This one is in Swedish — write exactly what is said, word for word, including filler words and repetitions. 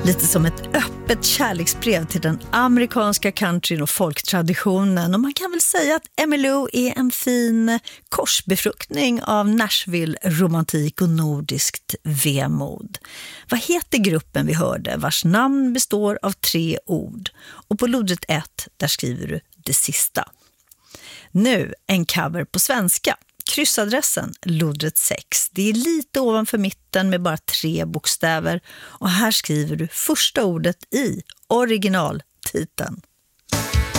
Lite som ett öppet kärleksbrev till den amerikanska countryn och folktraditionen. Och man kan väl säga att Emmylou är en fin korsbefruktning av Nashville-romantik och nordiskt vemod. Vad heter gruppen vi hörde, vars namn består av tre ord? Och på lodret ett, där skriver du det sista. Nu en cover på svenska. Kryssadressen, lodret sex. Det är lite ovanför mitten med bara tre bokstäver. Och här skriver du första ordet i originaltiteln.